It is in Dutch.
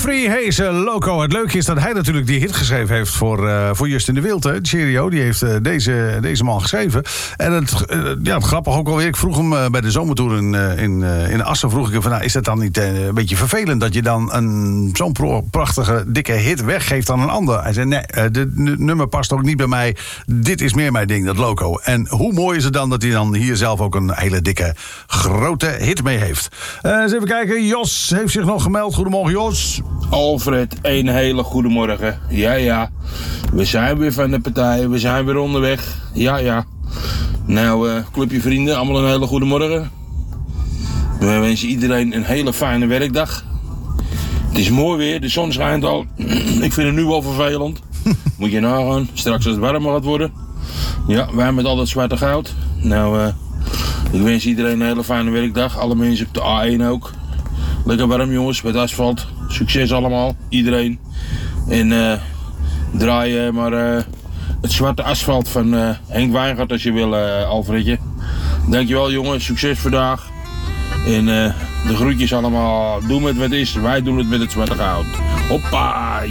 Jeffrey Hayes, Loco. Het leuke is dat hij natuurlijk die hit geschreven heeft voor Justin de Wild. Hè. Cheerio, die heeft deze man geschreven. En het grappig ook alweer. Ik vroeg hem bij de zomertour in Assen. Vroeg ik hem van, nou, is dat dan niet een beetje vervelend dat je dan zo'n prachtige, dikke hit weggeeft aan een ander? Hij zei, nee, dit nummer past ook niet bij mij. Dit is meer mijn ding, dat Loco. En hoe mooi is het dan dat hij dan hier zelf ook een hele dikke, grote hit mee heeft. Eens even kijken. Jos heeft zich nog gemeld. Goedemorgen, Jos. Alfred, een hele goede morgen. Ja. We zijn weer van de partij. We zijn weer onderweg. Ja. Nou, clubje vrienden, allemaal een hele goede morgen. We wensen iedereen een hele fijne werkdag. Het is mooi weer, de zon schijnt al. Ik vind het nu wel vervelend. Moet je nagaan, straks als het warmer gaat worden. Ja, wij met al dat zwarte goud. Nou, ik wens iedereen een hele fijne werkdag. Alle mensen op de A1 ook. Lekker warm jongens, met asfalt. Succes allemaal, iedereen. En draai maar het zwarte asfalt van Henk Wijngaard als je wil, Alfredje. Dankjewel jongens, succes vandaag. En de groetjes allemaal. Doe met wat is, wij doen het met het zwarte goud. Hoppa!